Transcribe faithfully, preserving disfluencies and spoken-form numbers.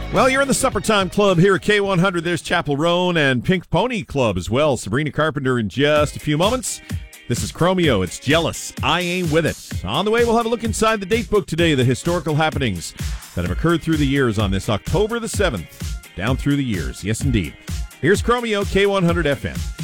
Well, you're in the Supper Time Club here at K one hundred. There's Chapel Roan and Pink Pony Club as well. Sabrina Carpenter in just a few moments. This is Chromeo. It's Jealous. I Ain't With It. On the way, we'll have a look inside the date book today, the historical happenings that have occurred through the years on this October the seventh. Down through the years. Yes, indeed. Here's Chromeo, K one hundred F M.